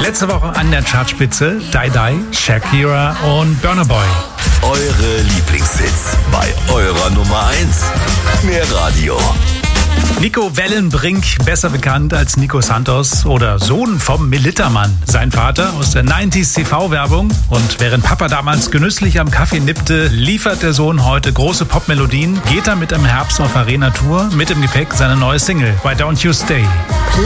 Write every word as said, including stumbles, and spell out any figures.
Letzte Woche an der Chartspitze Die Die, Shakira und Burna Boy. Eure Lieblingshits bei eurer Nummer eins. Mehr Radio. Nico Wellenbrink, besser bekannt als Nico Santos oder Sohn vom Militermann. Sein Vater aus der neunziger T V-Werbung. Und während Papa damals genüsslich am Kaffee nippte, liefert der Sohn heute große Popmelodien, geht er mit im Herbst auf Arena-Tour, mit im Gepäck seine neue Single Why Don't You Stay.